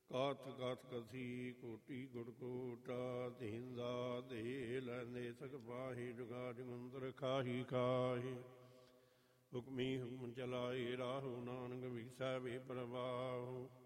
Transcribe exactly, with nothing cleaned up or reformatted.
ਕਾਤ ਕਾਤ ਕਥੀ ਕੋਟੀ ਗੁੜ ਕੋਟਾ ਦੇਂਦਾ ਦੇ ਲੈਂਦੇ ਸਕ ਪਾਹੀ ਜੁਗਾ ਜਗੰਦਰ ਖਾਹੀ ਖਾਹੀ ਹੁਕਮੀ ਹੁਕਮ ਚਲਾਏ ਰਾਹੋ ਨਾਨਕ ਵਿਸੈ ਵੇ ਪ੍ਰਵਾਹੋ